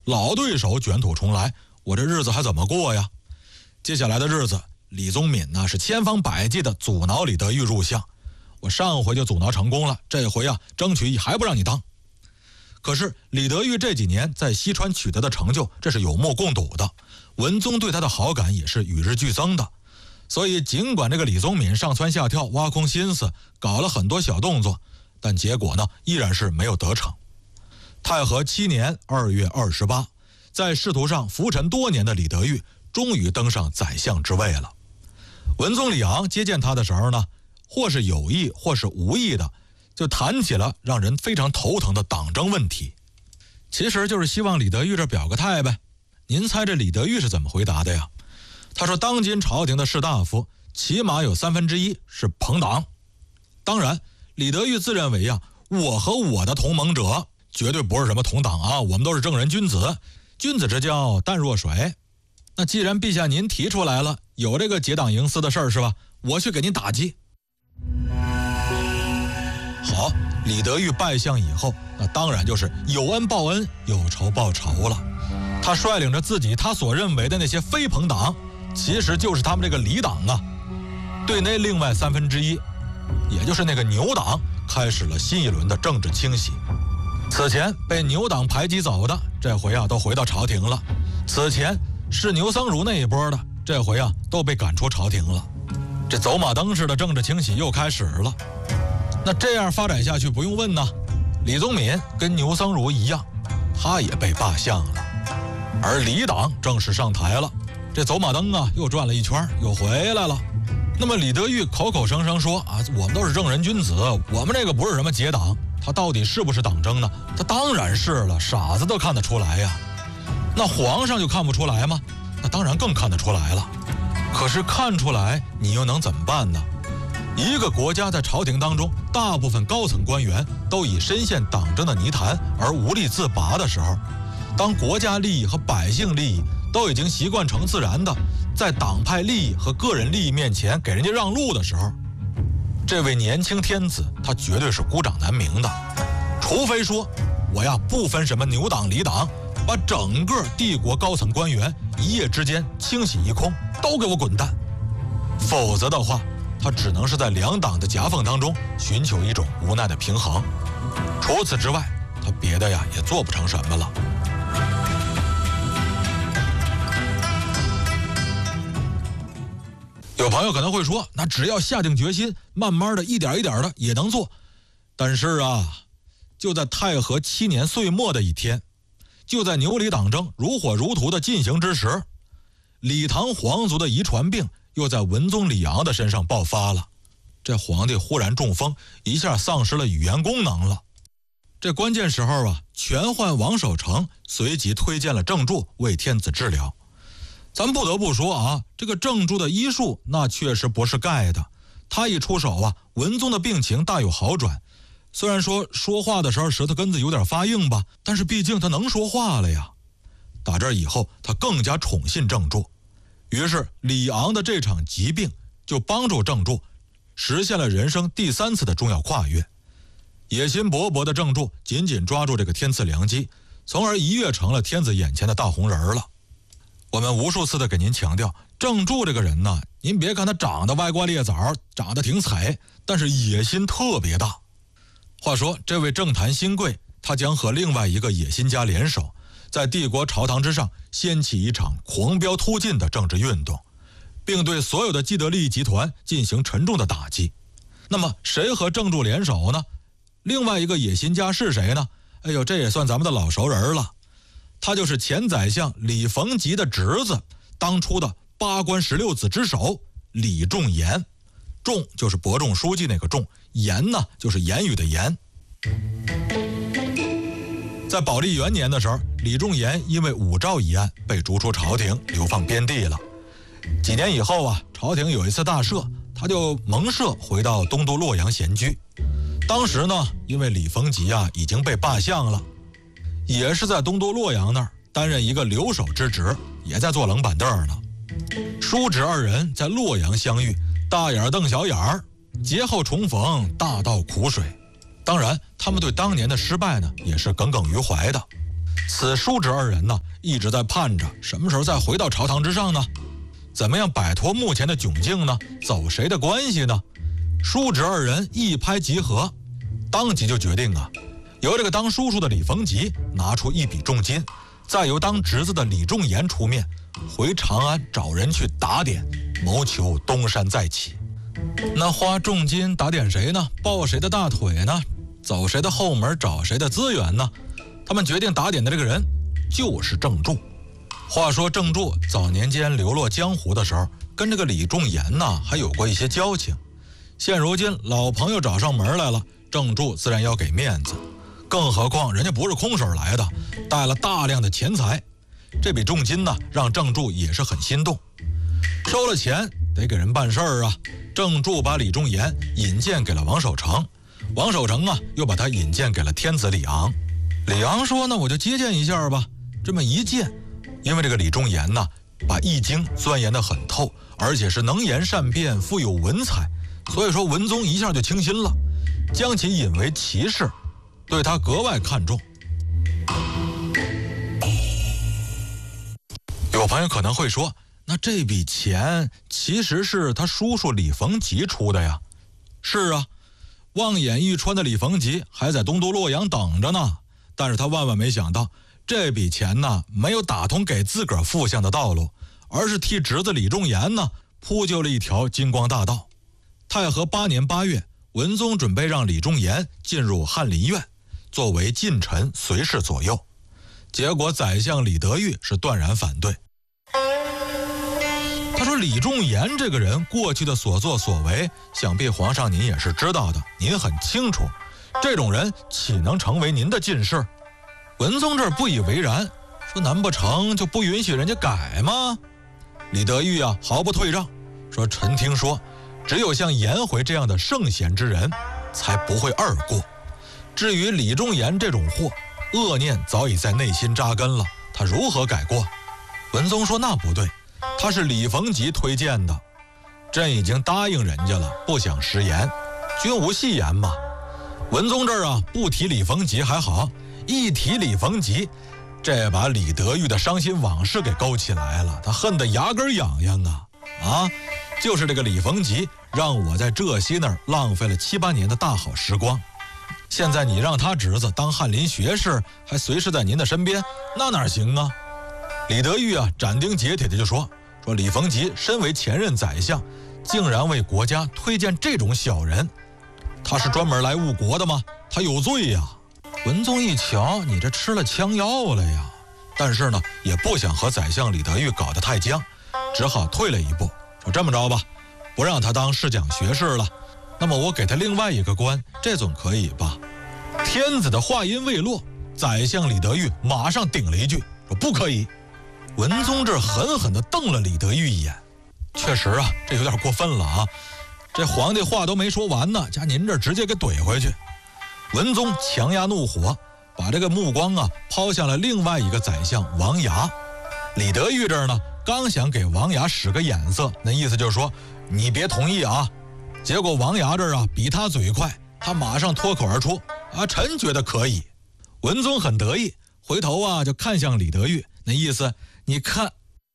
老对手卷土重来，我这日子还怎么过呀？接下来的日子，李宗闵呢是千方百计的阻挠李德裕入相。我上回就阻挠成功了，这回啊，争取还不让你当。可是李德裕这几年在西川取得的成就，这是有目共睹的，文宗对他的好感也是与日俱增的。所以尽管这个李宗闵上蹿下跳，挖空心思搞了很多小动作，但结果呢依然是没有得逞。太和7年2月28，在仕途上浮沉多年的李德裕终于登上宰相之位了。文宗李昂接见他的时候呢，或是有意或是无意的，就谈起了让人非常头疼的党争问题。其实就是希望李德裕这表个态呗。您猜这李德裕是怎么回答的呀？他说当今朝廷的士大夫起码有1/3是朋党。当然李德裕自认为啊，我和我的同盟者绝对不是什么同党啊，我们都是正人君子，君子之交淡若水。那既然陛下您提出来了，有这个结党营私的事儿是吧？我去给您打击。好，李德裕拜相以后，那当然就是有恩报恩，有仇报仇了。他率领着自己他所认为的那些非朋党，其实就是他们这个李党啊，对那另外1/3，也就是那个牛党，开始了新一轮的政治清洗。此前被牛党排挤走的，这回啊都回到朝廷了；此前是牛僧孺那一波的，这回啊都被赶出朝廷了。这走马灯似的政治清洗又开始了。那这样发展下去，不用问呢，李宗闵跟牛僧孺一样，他也被罢相了。而李党正式上台了，这走马灯啊又转了一圈，又回来了。那么李德裕口口声声说啊，我们都是正人君子，我们这个不是什么结党，他到底是不是党争呢？他当然是了，傻子都看得出来呀。那皇上就看不出来吗？那当然更看得出来了。可是看出来你又能怎么办呢？一个国家在朝廷当中，大部分高层官员都已深陷党争的泥潭而无力自拔的时候，当国家利益和百姓利益都已经习惯成自然的在党派利益和个人利益面前给人家让路的时候，这位年轻天子他绝对是孤掌难鸣的。除非说我呀不分什么牛党李党，把整个帝国高层官员一夜之间清洗一空，都给我滚蛋。否则的话，他只能是在两党的夹缝当中寻求一种无奈的平衡。除此之外，他别的呀也做不成什么了。有朋友可能会说，那只要下定决心，慢慢的一点一点的也能做。但是啊，就在太和7年岁末的一天，就在牛李党争如火如荼的进行之时，李唐皇族的遗传病又在文宗李昂的身上爆发了。这皇帝忽然中风，一下丧失了语言功能了。这关键时候啊，权宦王守成随即推荐了郑注为天子治疗。咱不得不说啊，这个郑注的医术那确实不是盖的。他一出手啊，文宗的病情大有好转。虽然说话的时候舌头根子有点发硬吧，但是毕竟他能说话了呀。打这以后，他更加宠信郑注。于是李昂的这场疾病就帮助郑注实现了人生第3次的重要跨越。野心勃勃的郑注紧紧抓住这个天赐良机，从而一跃成了天子眼前的大红人了。我们无数次的给您强调，郑注这个人呢，您别看他长得歪瓜裂枣，长得挺彩，但是野心特别大。话说这位政坛新贵，他将和另外一个野心家联手，在帝国朝堂之上掀起一场狂飙突进的政治运动，并对所有的既得利益集团进行沉重的打击。那么谁和郑注联手呢？另外一个野心家是谁呢？哎呦，这也算咱们的老熟人了。他就是前宰相李逢吉的侄子，当初的8官16子之首李仲言。仲就是伯仲书记那个仲，言呢就是言语的言。在宝历元年的时候，李仲言因为武曌一案被逐出朝廷，流放边地了。几年以后啊，朝廷有一次大赦，他就蒙赦回到东都洛阳闲居。当时呢，因为李逢吉啊已经被罢相了，也是在东都洛阳那儿担任一个留守之职，也在坐冷板凳呢。叔侄二人在洛阳相遇，大眼瞪小眼儿，劫后重逢，大倒苦水。当然他们对当年的失败呢也是耿耿于怀的。 此叔侄二人呢，一直在盼着什么时候再回到朝堂之上呢？怎么样摆脱目前的窘境呢？走谁的关系呢？叔侄二人一拍即合，当即就决定啊，由这个当叔叔的李逢吉拿出一笔重金，再由当侄子的李仲言出面，回长安找人去打点，谋求东山再起。那花重金打点谁呢？抱谁的大腿呢？走谁的后门，找谁的资源呢？他们决定打点的这个人就是郑注。话说郑注早年间流落江湖的时候，跟这个李仲言呢还有过一些交情。现如今老朋友找上门来了，郑注自然要给面子，更何况人家不是空手来的，带了大量的钱财。这笔重金呢，让郑注也是很心动。收了钱得给人办事儿啊，郑注把李仲言引荐给了王守成，王守成啊又把他引荐给了天子李昂。李昂说呢，我就接见一下吧。这么一见，因为这个李仲言呢，把易经钻研得很透，而且是能言善辩，富有文采，所以说文宗一下就倾心了，将其引为骑士，对他格外看重。有朋友可能会说，那这笔钱其实是他叔叔李逢吉出的呀。是啊，望眼欲穿的李逢吉还在东都洛阳等着呢，但是他万万没想到，这笔钱呢没有打通给自个儿复项的道路，而是替侄子李仲言呢铺就了一条金光大道。太和8年8月，文宗准备让李仲言进入翰林院，作为近臣随侍左右，结果宰相李德裕是断然反对。他说李仲言这个人过去的所作所为，想必皇上您也是知道的，您很清楚，这种人岂能成为您的进士？文宗这儿不以为然，说难不成就不允许人家改吗？李德裕啊毫不退让，说臣听说只有像颜回这样的圣贤之人才不会二过，至于李仲言这种货，恶念早已在内心扎根了，他如何改过？文宗说那不对，他是李逢吉推荐的，朕已经答应人家了，不想食言，君无戏言嘛。文宗这儿啊不提李逢吉还好，一提李逢吉，这把李德裕的伤心往事给勾起来了，他恨得牙根痒痒啊！就是这个李逢吉让我在浙西那儿浪费了7、8年的大好时光，现在你让他侄子当翰林学士，还随侍在您的身边，那哪行啊？李德裕啊斩钉截铁的就说李逢吉身为前任宰相，竟然为国家推荐这种小人，他是专门来误国的吗？他有罪呀！文宗一瞧，你这吃了枪药了呀！但是呢，也不想和宰相李德裕搞得太僵，只好退了一步，说这么着吧，不让他当侍讲学士了，那么我给他另外一个官，这总可以吧？天子的话音未落，宰相李德裕马上顶了一句，说不可以。文宗这狠狠地瞪了李德裕一眼，确实啊，这有点过分了啊！这皇帝话都没说完呢，加您这直接给怼回去。文宗强压怒火，把这个目光啊抛向了另外一个宰相王牙。李德裕这儿呢，刚想给王牙使个眼色，那意思就是说你别同意啊。结果王牙这儿啊比他嘴快，他马上脱口而出啊，臣觉得可以。文宗很得意，回头啊就看向李德裕，那意思你看。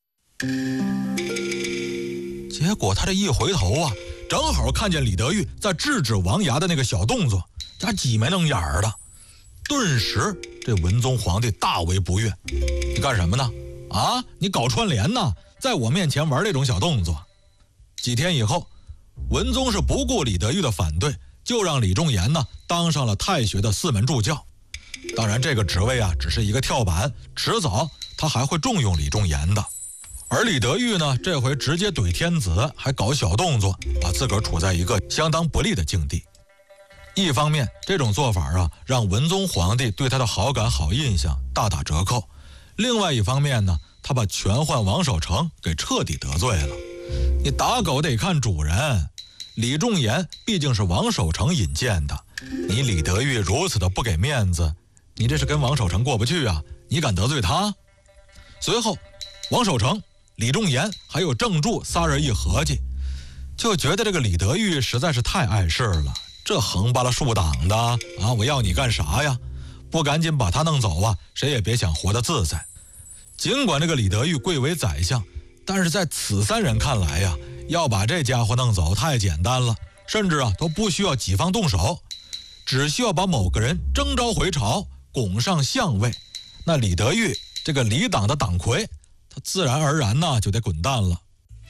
结果他这一回头啊，正好看见李德裕在制止王牙的那个小动作，他挤眉弄眼儿的。顿时这文宗皇帝大为不悦，你干什么呢？啊，你搞串联呢，在我面前玩这种小动作。几天以后，文宗是不顾李德裕的反对，就让李仲言呢当上了太学的4门助教。当然这个职位啊只是一个跳板，迟早他还会重用李仲言的。而李德裕呢，这回直接怼天子，还搞小动作，把自个儿处在一个相当不利的境地。一方面，这种做法啊，让文宗皇帝对他的好感、好印象大打折扣；另外一方面呢，他把权宦王守成给彻底得罪了。你打狗得看主人，李仲言毕竟是王守成引荐的，你李德裕如此的不给面子，你这是跟王守成过不去啊？你敢得罪他？随后，王守成、李仲言还有郑注仨人一合计，就觉得这个李德裕实在是太碍事了，这横巴拉竖挡的啊，我要你干啥呀？ 不赶紧把他弄走啊，谁也别想活得自在。尽管这个李德裕贵为宰相，但是在此3人看来呀，要把这家伙弄走太简单了，甚至都不需要己方动手，只需要把某个人征召回朝，拱上相位，那李德裕这个李党的党魁，他自然而然就得滚蛋了。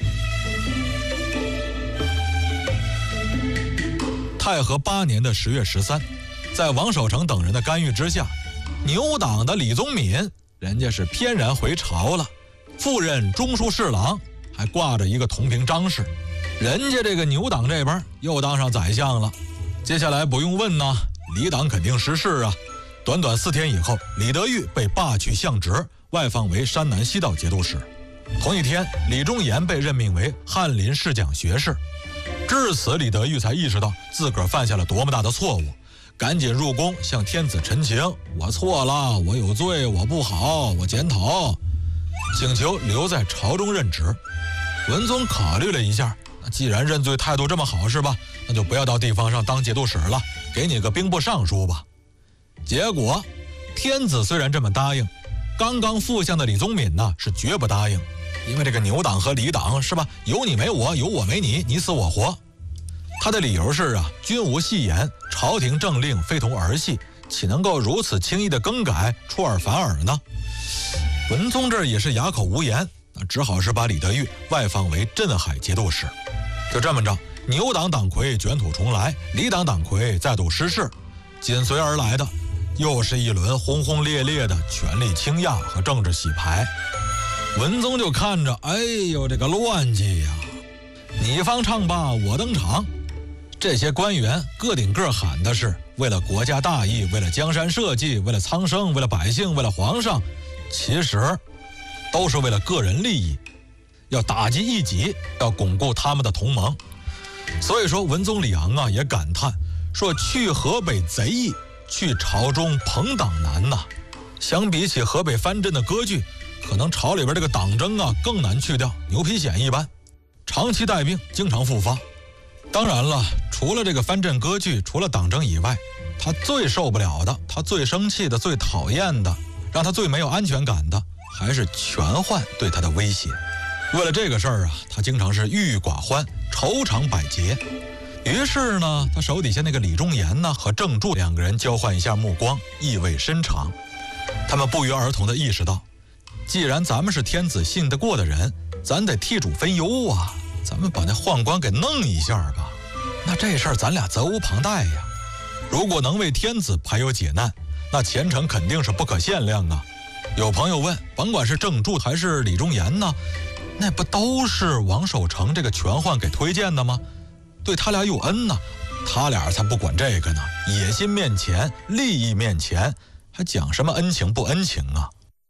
太和8年的10月13，在王守成等人的干预之下，牛党的李宗闵人家是翩然回朝了，赴任中书侍郎，还挂着一个同平章事。人家这个牛党这边又当上宰相了。接下来不用问呢，李党肯定失势啊。短短4天以后，李德裕被罢去相职，外放为山南西道节度使。同一天，李忠言被任命为翰林侍讲学士。至此，李德裕才意识到自个儿犯下了多么大的错误，赶紧入宫向天子陈情：我错了，我有罪，我不好，我检讨，请求留在朝中任职。文宗考虑了一下，既然认罪态度这么好是吧，那就不要到地方上当节度使了，给你个兵部尚书吧。结果天子虽然这么答应，刚刚复相的李宗闵呢是绝不答应，因为这个牛党和李党是吧，有你没我，有我没你，你死我活。他的理由是君无戏言，朝廷政令非同儿戏，岂能够如此轻易的更改，出尔反尔呢？文宗这也是哑口无言，只好是把李德裕外放为镇海节度使。就这么着，牛党党魁卷土重来，李党党魁再度失势，紧随而来的又是一轮轰轰烈烈的权力倾轧和政治洗牌。文宗就看着，哎呦，这个乱纪呀！你方唱罢我登场，这些官员个顶个喊的是为了国家大义，为了江山社稷，为了苍生，为了百姓，为了皇上，其实都是为了个人利益，要打击异己，要巩固他们的同盟。所以说文宗李昂也感叹说，去河北贼易，去朝中朋党难呐。相比起河北藩镇的割据，可能朝里边这个党争更难去掉，牛皮癣一般，长期带病，经常复发。当然了，除了这个藩镇割据，除了党争以外，他最受不了的，他最生气的，最讨厌的，让他最没有安全感的，还是权宦对他的威胁。为了这个事儿他经常是郁郁寡欢，愁肠百结。于是呢，他手底下那个李忠言和郑注2个人交换一下目光，意味深长。他们不约而同地意识到，既然咱们是天子信得过的人，咱得替主分忧啊，咱们把那宦官给弄一下吧，那这事儿咱俩责无旁贷呀。如果能为天子排忧解难，那前程肯定是不可限量啊。有朋友问，甭管是郑注还是李忠言呢，那不都是王守成这个权宦给推荐的吗？对他俩有恩呢，他俩才不管这个呢。野心面前，利益面前，还讲什么恩情不恩情啊？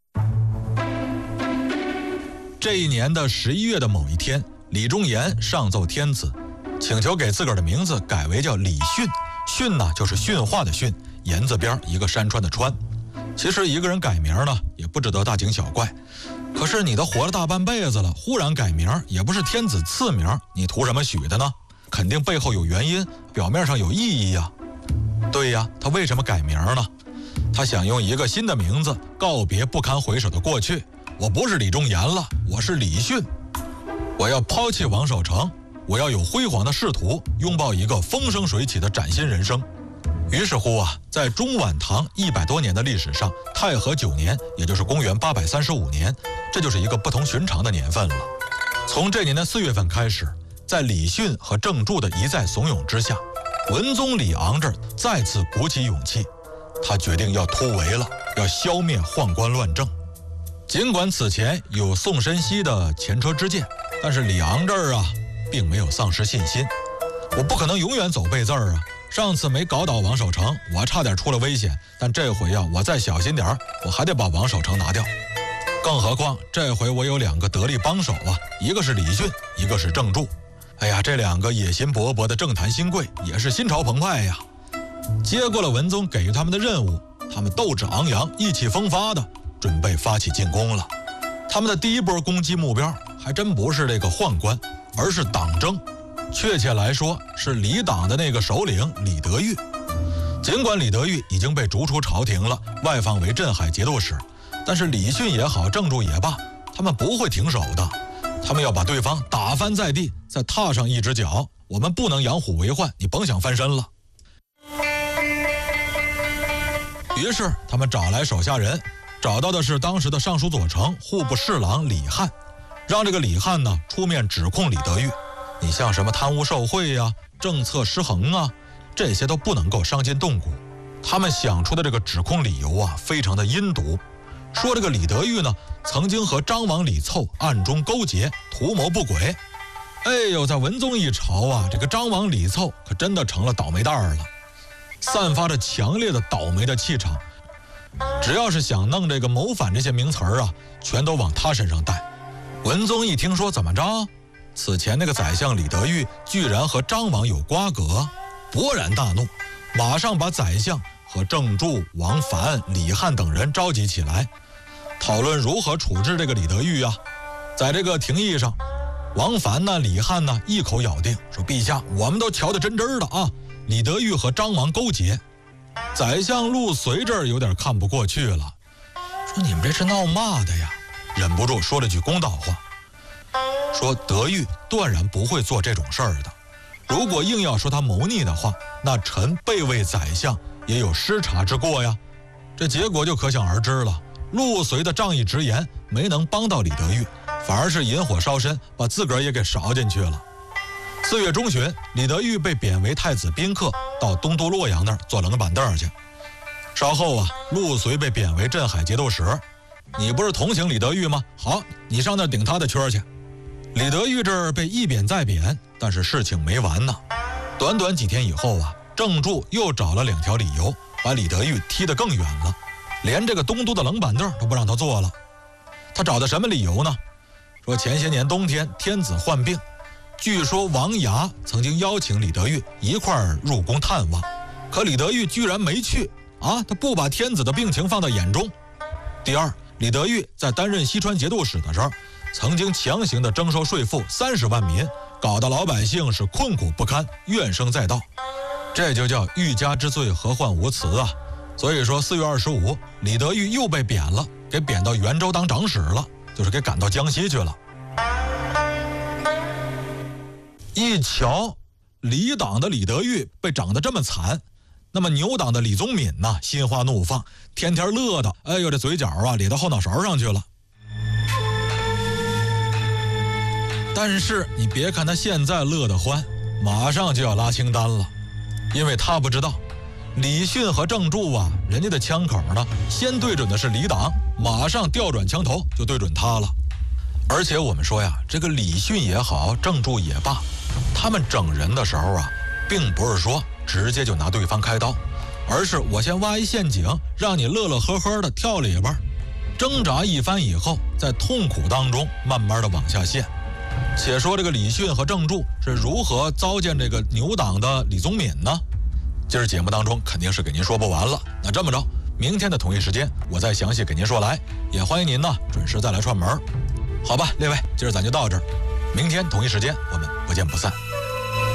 这一年的11月的某一天，李忠言上奏天子，请求给自个儿的名字改为叫李训。训呢，就是驯化的训，言字边一个山川的川。其实一个人改名呢，也不值得大惊小怪。可是你都活了大半辈子了，忽然改名，也不是天子赐名，你图什么许的呢？肯定背后有原因，表面上有意义呀。对呀，他为什么改名呢？他想用一个新的名字告别不堪回首的过去。我不是李忠言了，我是李训。我要抛弃王守成，我要有辉煌的仕途，拥抱一个风生水起的崭新人生。于是乎在中晚唐100多年的历史上，太和9年，也就是公元835年，这就是一个不同寻常的年份了。从这年的4月份开始，在李训和郑注的一再怂恿之下，文宗李昂这儿再次鼓起勇气，他决定要突围了，要消灭宦官乱政。尽管此前有宋申锡的前车之鉴，但是李昂这儿并没有丧失信心。我不可能永远走背字儿上次没搞倒王守成，我差点出了危险，但这回我再小心点，我还得把王守成拿掉。更何况这回我有2个得力帮手一个是李训，一个是郑注。哎呀，这2个野心勃勃的政坛新贵，也是心潮澎湃呀。接过了文宗给予他们的任务，他们斗志昂扬，意气风发的准备发起进攻了。他们的第一波攻击目标还真不是这个宦官，而是党争，确切来说是李党的那个首领李德裕。 尽管李德裕已经被逐出朝廷了，外放为镇海节度使，但是李训也好，郑注也罢，他们不会停手的，他们要把对方打翻在地，再踏上一只脚。我们不能养虎为患，你甭想翻身了。于是他们找来手下人，找到的是当时的尚书左丞、户部侍郎李翰，让这个李翰呢出面指控李德裕，你像什么贪污受贿呀、政策失衡啊，这些都不能够伤筋动骨。他们想出的这个指控理由啊，非常的阴毒，说这个李德裕呢曾经和张王李凑暗中勾结，图谋不轨。哎呦，在文宗一朝啊，这个张王李凑可真的成了倒霉蛋儿了，散发着强烈的倒霉的气场。只要是想弄这个谋反这些名词儿啊，全都往他身上带。文宗一听说怎么着，此前那个宰相李德裕居然和张王有瓜葛，勃然大怒，马上把宰相和郑注、王凡、李翰等人召集起来，讨论如何处置这个李德裕啊。在这个廷议上，王凡呢、李翰呢一口咬定说：“陛下，我们都瞧得真真的啊，李德裕和张王勾结。”宰相陆随这儿有点看不过去了，说：“你们这是闹嘛的呀？”忍不住说了句公道话，说德裕断然不会做这种事儿的。如果硬要说他谋逆的话，那臣备位宰相也有失察之过呀。这结果就可想而知了。陆随的仗义直言没能帮到李德裕，反而是引火烧身，把自个儿也给烧进去了。4月中旬，李德裕被贬为太子宾客，到东都洛阳那儿坐冷板凳去。稍后啊，陆随被贬为镇海节度使。你不是同情李德裕吗？好，你上那儿顶他的圈去。李德裕这儿被一贬再贬，但是事情没完呢。短短几天以后啊，郑注又找了2条理由，把李德裕踢得更远了，连这个东都的冷板凳都不让他坐了。他找的什么理由呢？说前些年冬天天子患病，据说王牙曾经邀请李德裕一块儿入宫探望，可李德裕居然没去啊！他不把天子的病情放在眼中。第二，李德裕在担任西川节度使的时候，曾经强行的征收税赋30万民，搞得老百姓是困苦不堪，怨声载道。这就叫欲加之罪，何患无辞啊！所以说4月25，李德裕又被贬了，给贬到元州当长史了，就是给赶到江西去了。一瞧，李党的李德裕被整得这么惨，那么牛党的李宗闵呢，心花怒放，天天乐的，哎呦，这嘴角啊咧到后脑勺上去了。但是你别看他现在乐得欢，马上就要拉清单了，因为他不知道李训和郑注啊，人家的枪口呢，先对准的是李党，马上调转枪头就对准他了。而且我们说呀，这个李训也好，郑注也罢，他们整人的时候啊，并不是说直接就拿对方开刀，而是我先挖一陷阱，让你乐乐呵呵的跳里边，挣扎一番以后，在痛苦当中慢慢的往下陷。且说这个李训和郑注是如何糟践这个牛党的李宗闵呢？今儿节目当中肯定是给您说不完了。那这么着，明天的同一时间我再详细给您说来，也欢迎您呢准时再来串门。好吧，列位，今儿咱就到这儿，明天同一时间我们不见不散。